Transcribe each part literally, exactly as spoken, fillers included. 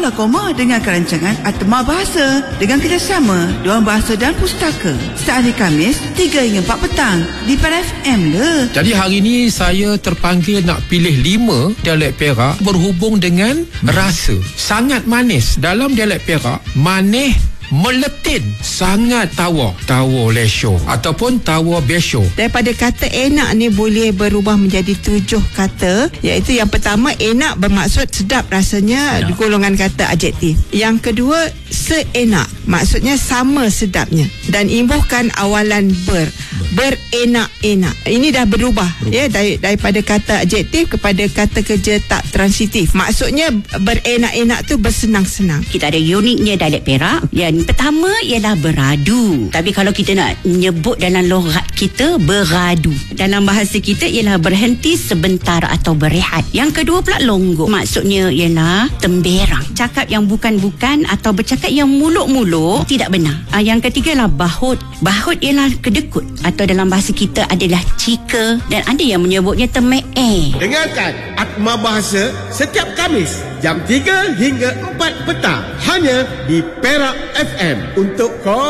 Mula Koma dengan kerancangan Atma Bahasa dengan kerjasama Dewan Bahasa dan Pustaka. Setiap hari Khamis tiga hingga empat petang di Perak F M le. Jadi hari ini saya terpanggil nak pilih lima dialek Perak berhubung dengan rasa. Sangat manis. Dalam dialek Perak, manis meletin, sangat tawa, tawa lesho ataupun tawa besho. Daripada kata enak ni boleh berubah menjadi tujuh kata, iaitu yang pertama enak bermaksud sedap rasanya, ya. Golongan kata adjektif. Yang kedua seenak, maksudnya sama sedapnya dan imbuhkan awalan ber, berenak-enak. Ini dah berubah, berubah. ya dari, daripada kata adjektif kepada kata kerja tak transitif. Maksudnya berenak-enak tu bersenang-senang. Kita ada uniknya dialek Perak. Yang pertama ialah beradu. Tapi kalau kita nak nyebut dalam loghat kita, beradu dalam bahasa kita ialah berhenti sebentar atau berehat. Yang kedua pula longgok, maksudnya ialah temberang, cakap yang bukan-bukan atau bercakap yang muluk-muluk, tidak benar. Ah, yang ketiga ialah bahut. Bahut ialah kedekut atau dalam bahasa kita adalah cika, dan ada yang menyebutnya temek. Dengarkan Atma Bahasa setiap Khamis jam tiga hingga empat petang hanya di Perak F M untuk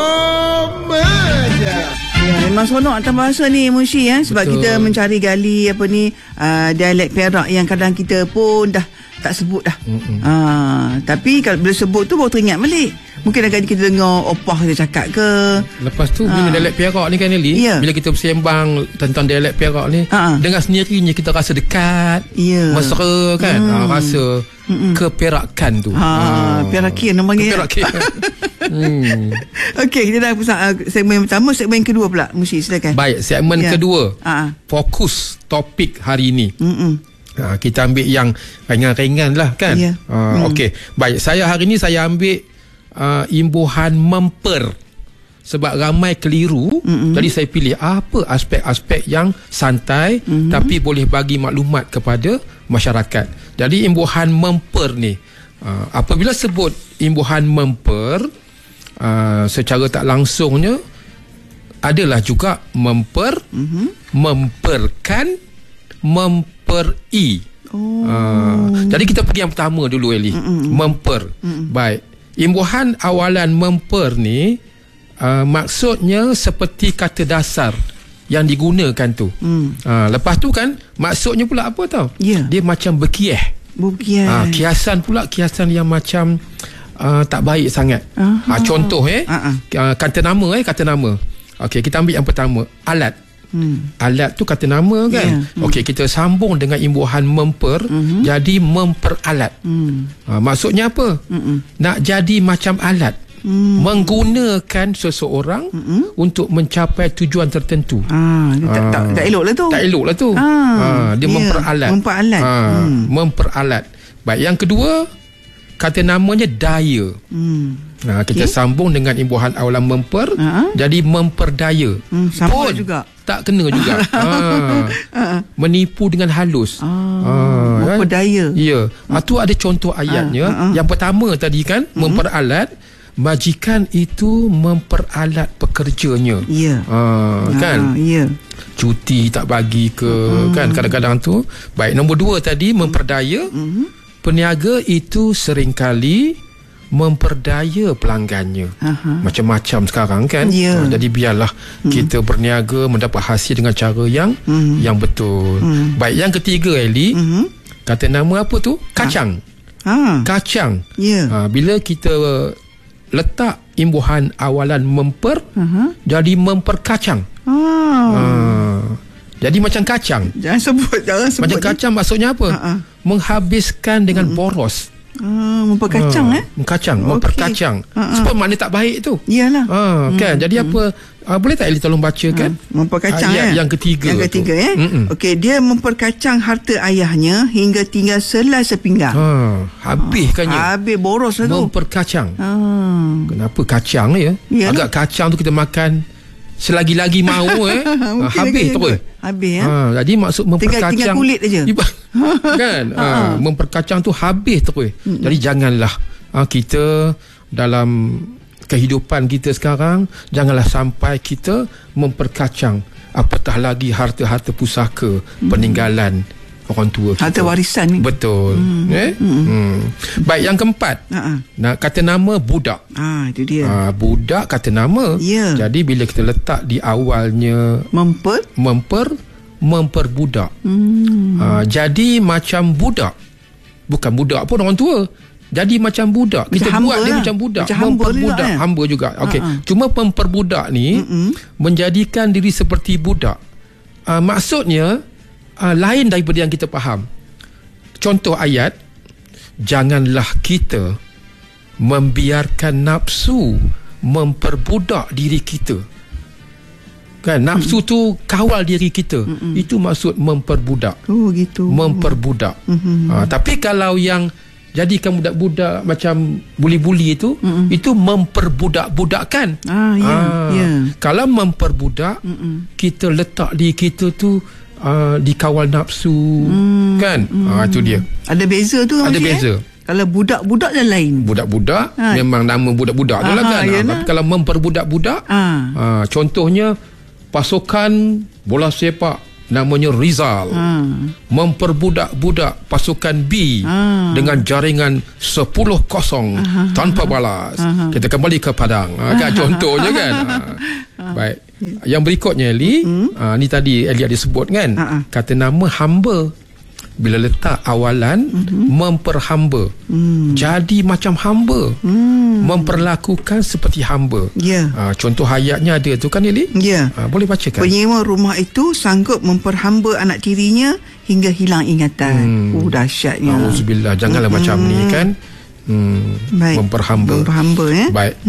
Komedia. Ya, memang seronok Atma Bahasa ni Mushi, ya, sebab betul. Kita mencari gali apa ni uh, dialek Perak yang kadang kita pun dah tak sebut dah. Uh, tapi kalau bila sebut tu baru teringat balik. Mungkin agak kita dengar opah kita cakap ke. Lepas tu bila uh. dialek Perak ni kan Eli, yeah. bila kita bersembang tentang dialek Perak ni, uh-uh. dengan sendirinya kita rasa dekat, yeah. mesra kan, hmm. uh, rasa Mm-mm. keperakan tu. Ha, uh. perakian namanya. Keperakian. hmm. Okey, kita dah pusat uh, segmen yang pertama, segmen yang kedua pula. Mushi, silakan. Baik, segmen yeah. kedua. Uh-uh. Fokus topik hari ini. Mm-mm. Ha, kita ambil yang ringan-ringan lah kan. Yeah. Uh, mm. Okey, baik. Saya hari ini saya ambil Uh, imbuhan memper sebab ramai keliru. Mm-hmm. Jadi saya pilih apa aspek-aspek yang santai, mm-hmm. tapi boleh bagi maklumat kepada masyarakat. Jadi imbuhan memper ni, uh, apabila sebut imbuhan memper, uh, secara tak langsungnya adalah juga memper, mm-hmm. memperkan, memperi. Oh. Uh, jadi kita pergi yang pertama dulu Eli. Mm-hmm. Memper. Mm-hmm. Baik. Imbuhan awalan memper ni uh, maksudnya seperti kata dasar yang digunakan tu. Hmm. Uh, lepas tu kan maksudnya pula apa tau? Yeah. Dia macam berkiah. Berkiah. Uh, kiasan pula kiasan yang macam uh, tak baik sangat. Uh-huh. Uh, contoh eh uh-huh. uh, kata nama eh kata nama. Okey, kita ambil yang pertama, alat. Hmm. Alat tu kata nama kan. Yeah. Hmm. Okey, kita sambung dengan imbuhan memper, mm-hmm. jadi memperalat. Hmm. Ha, maksudnya apa? Mm-mm. Nak jadi macam alat. Hmm. Menggunakan seseorang mm-hmm. untuk mencapai tujuan tertentu. Ah, tak, ha. tak, tak elok lah tu. Tak elok lah tu. Ah, ha, dia yeah. memperalat. Memperalat. Ha, hmm. Memperalat. Baik, yang kedua kata namanya daya. Hmm. Ha, kita okay. sambung dengan imbuhan awalan memper, uh-huh. jadi memperdaya. Hmm, sama Pun juga. Tak kena juga. ha. Menipu dengan halus. Ah, ha, memperdaya. Kan? Ya. Ha, tu ada contoh ayatnya. Uh-huh. Yang pertama tadi kan, uh-huh. memperalat. Majikan itu memperalat pekerjanya. Ya. Ha, kan? Ya. Cuti tak bagi ke, uh-huh. kan? Kadang-kadang tu. Baik, nombor dua tadi, memperdaya. Uh-huh. Peniaga itu seringkali memperdaya pelanggannya. Aha. Macam-macam sekarang kan. Yeah. Ha, jadi biarlah hmm. kita berniaga mendapat hasil dengan cara yang hmm. yang betul. Hmm. Baik, yang ketiga Eli, hmm. kata nama apa tu? Kacang. Ha. Kacang. Yeah. Ha, bila kita letak imbuhan awalan memper, uh-huh. jadi memperkacang. Oh. Ha. Jadi macam kacang. Jangan sebut, jangan sebut. Macam kacang ni. Maksudnya apa? Uh-uh. Menghabiskan dengan uh-uh. boros. Uh, memperkacang uh, eh? Memperkacang, okay. memperkacang. Uh-uh. Sebab makna tak baik tu. Iyalah. Uh, kan? Hmm. Jadi apa? Uh, boleh tak Eli tolong bacakan? Uh, memperkacang ayat eh? yang ketiga. Yang ketiga tu. eh? Mm-mm. Okey, dia memperkacang harta ayahnya hingga tinggal selai sepinggang. Uh, habiskannya. Uh, habis boros lah tu. Memperkacang. Uh. Kenapa kacang ya? Yalah. Agak kacang tu kita makan selagi-lagi mau eh ha, habis terus habis ya. Ha, jadi maksud memperkacang tinggal, tinggal kulit aja. Kan? Ha, memperkacang tu habis terus. Hmm. Jadi janganlah ha, kita dalam kehidupan kita sekarang janganlah sampai kita memperkacang, apatah lagi harta-harta pusaka hmm. peninggalan orang tua kita. Harta warisan ni. Betul. Hmm. Eh? Hmm. Hmm. Baik, yang keempat. Uh-uh. Nak kata nama budak. Ah, itu dia. Ah, budak kata nama. Yeah. Jadi bila kita letak di awalnya memper memper memperbudak. Hmm. Ah, jadi macam budak. Bukan budak pun orang tua. Jadi macam budak. Kita macam buat dia lah. macam budak. Macam memperbudak. hamba, hamba juga. Okey. Uh-uh. Cuma memperbudak ni uh-uh. menjadikan diri seperti budak. Ah, maksudnya Uh, lain daripada yang kita faham. Contoh ayat, janganlah kita membiarkan nafsu memperbudak diri kita. Kan, nafsu mm. tu kawal diri kita. Mm-mm. Itu maksud memperbudak. Oh gitu. Memperbudak. Mm-hmm. Uh, tapi kalau yang jadikan budak-budak macam buli-buli itu, Mm-mm. itu memperbudak-budakkan. Ah, ya, ah, ya. Kalau memperbudak, Mm-mm. kita letak diri kita tu Uh, dikawal nafsu, hmm, kan hmm. Uh, itu dia. Ada beza tu. Ada beza. Eh? Kalau budak-budak dan lain. Budak-budak ha. memang nama budak-budak tu lah kan. Uh, tapi kalau memperbudak-budak, uh. Uh, contohnya pasukan bola sepak namanya Rizal uh. memperbudak-budak pasukan B uh. dengan jaringan sepuluh kosong uh-huh. tanpa balas. Uh-huh. Kita kembali ke Padang. Uh, kan contohnya kan. Uh. Baik. Yang berikutnya Eli, hmm? uh, ni tadi Eli ada sebut kan, uh-uh. kata nama hamba. Bila letak awalan uh-huh. memperhamba, hmm. jadi macam hamba, hmm. memperlakukan seperti hamba. Yeah. Uh, contoh ayatnya ada tu kan Eli? Ya. Yeah. Uh, boleh bacakan. Penyewa rumah itu sanggup memperhamba anak tirinya hingga hilang ingatan. Hmm. Oh dahsyatnya. Auzubillah, janganlah hmm. macam ni kan. Hmm. Baik. Memperhamba. Memperhamba ya. Baik.